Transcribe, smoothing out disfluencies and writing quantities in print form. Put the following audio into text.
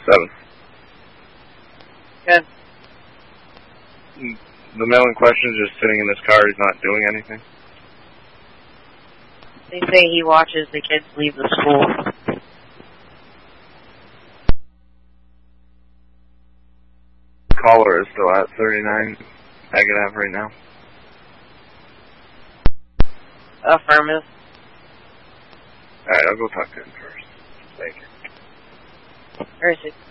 7. Good. The male in question is just sitting in his car. He's not doing anything. They say he watches the kids leave the school. Caller is still at 39 Agate Ave right now. Affirmative. Alright, I'll go talk to him first. Thank you. Where is it?